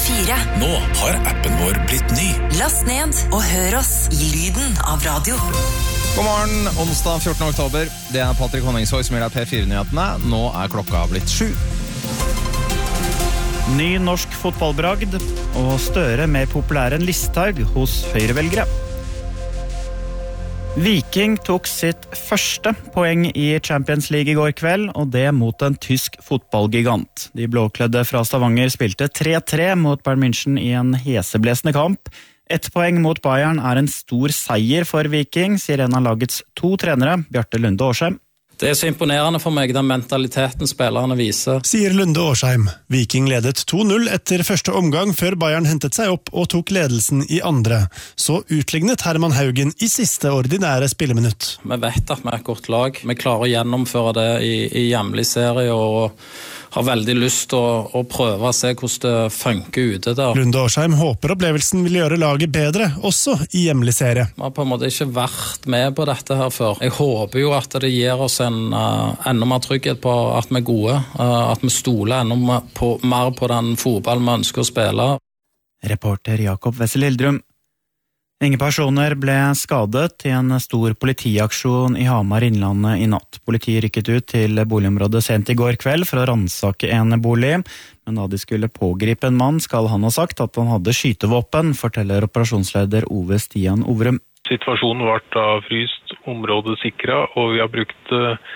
P4. Nå har appen vår blitt ny. Last ned og hør oss i lyden av radio. God morgen, onsdag 14. oktober. Det er Patrick Honningsvåg som gir deg P4-nyhetene. Nå er klokka blitt 7. Ny norsk fotballbragd og Støre mer populær enn Listhaug hos høyrevelgere. Viking tok sitt første poeng i Champions League i går kveld, og det mot en tysk fotballgigant. De blåkledde fra Stavanger spilte 3-3 mot Bayern München i en heseblesende kamp. 1 poeng mot Bayern er en stor seier for Viking, sier en av lagets 2 trenere, Bjarte Lunde Årsheim. Det er så imponerende for meg, den mentaliteten spillerne viser. Sier Lunde Årsheim. Viking ledet 2-0 etter første omgang før Bayern hentet seg opp og tok ledelsen i andre. Så utlignet Herman Haugen i siste ordinære spilleminutt. Vi vet at vi er et godt lag. Vi klarer å gjennomføre det i hjemlig serie og har veldig lyst til å prøve å se hvordan det funker ute der. Lunde Årsheim håper opplevelsen vil gjøre laget bedre, også i hjemlig serie. Vi har på en måte ikke vært med på dette her før. Jeg håper jo at det gir oss enda mer trygghet på at vi er gode, at vi stoler enda mer på den fotballen vi ønsker å spille. Reporter Jakob Wessel Hildrum. Ingen personer ble skadet i en stor politiaksjon i Hamar Innlandet i natt. Politiet rykket ut til boligområdet sent i går kveld for å ransake en bolig, men da de skulle pågripe en mann, skal han ha sagt at han hadde skytevåpen, forteller operasjonsleder Ove Stian Overum. Situasjonen ble da fryst, området sikret, og vi har brukt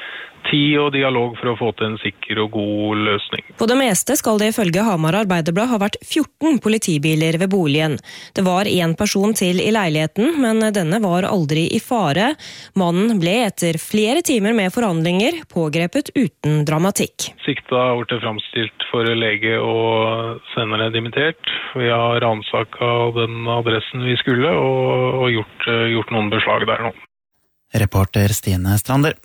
tid og dialog for å få til en sikker og god løsning. På det meste skal det ifølge Hamar Arbeiderblad ha vært 14 politibiler ved boligen. Det var 1 person til i leiligheten, men denne var aldri i fare. Mannen ble etter flere timer med forhandlinger pågrepet uten dramatikk. Sikta ble framstilt for lege og senere dimittert. Vi har ransaket den adressen vi skulle og gjort noen beslag der nå. Reporter Stine Strander.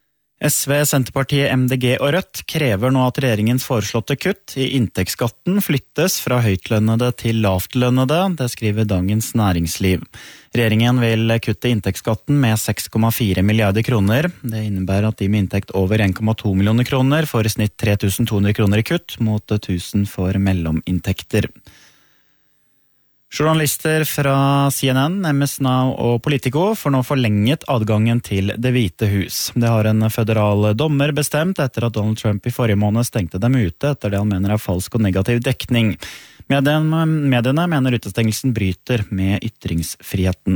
SV, Senterpartiet, MDG og Rødt krever nå at regjeringens foreslåtte kutt i inntektsskatten flyttes fra høytlønnede til lavtlønnede, det skriver Dagens Næringsliv. Regjeringen vil kutte inntektsskatten med 6,4 milliarder kroner. Det innebærer at de med inntekt over 1,2 millioner kroner får i snitt 3.200 kroner i kutt, mot 1.000 for mellominntekter. Journalister fra CNN, MS Now og Politico får nå forlenget adgangen til Det hvite hus. Det har en føderal dommer bestemt etter at Donald Trump i forrige måned stengte dem ute etter det han mener er falsk og negativ dekning. Mediene mener utestengelsen bryter med ytringsfriheten.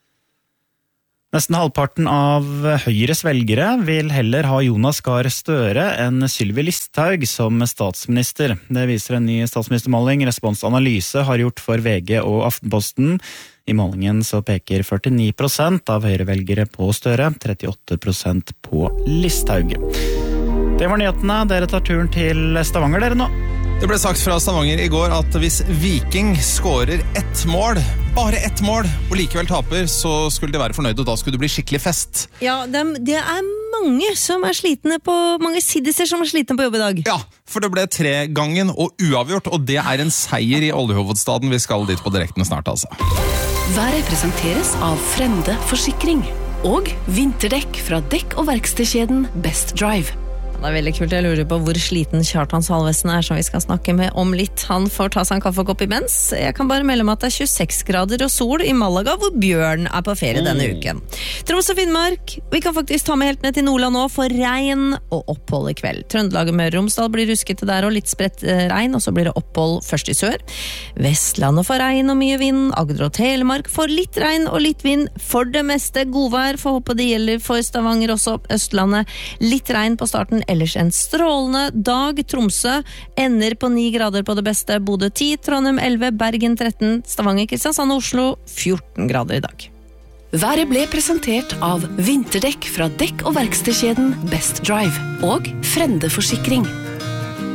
Nesten halvparten av Høyres velgere vil heller ha Jonas Gahr Støre enn Sylvi Listhaug som statsminister. Det viser en ny statsministermåling Respons Analyse har gjort for VG og Aftenposten. I målingen så peker 49% av høyrevelgere på Støre, 38% på Listhaug. Det var nyhetene. Dere tar turen til Stavanger dere nå. Det ble sagt fra Stavanger i går at hvis Viking skårer 1 mål, bare 1 mål, og likevel taper, så skulle de være fornøyd, og da skulle det bli skikkelig fest. Ja, det er mange som er slitne mange siddiser som er slitne på jobb i dag. Ja, for det ble 3-gangen og uavgjort, og det er en seier i oljehovedstaden. Vi skal dit på direkten snart, altså. Været presenteres av Frende Forsikring og vinterdekk fra dekk- og verkstedkjeden Best Drive. Det er veldig kult, jeg lurer på hvor sliten Kjartan Salvesen er, som vi skal snakke med om litt. Han får ta seg en kaffekopp imens. Jeg kan bare melde meg at det er 26 grader og sol i Malaga, hvor Bjørn er på ferie denne uken. Troms og Finnmark, vi kan faktisk ta med helt ned til Nordland nå, for regn og opphold i kveld. Trøndelag og Møre og Romsdal blir ruskete der og litt spredt regn, og så blir det opphold først i sør. Vestlandet får regn og mye vind, Agder og Telemark får litt regn og litt vind, for det meste godvær, for håpe det gjelder for Stavanger også, Østlandet, litt regn på starten. Ellers en strålende dag. Tromsø ender på 9 grader på det beste. Bodø 10, Trondheim 11, Bergen 13, Stavanger, Kristiansand og Oslo 14 grader i dag. Været ble presentert av vinterdekk fra dekk- og verkstedkjeden Best Drive og Frende Forsikring.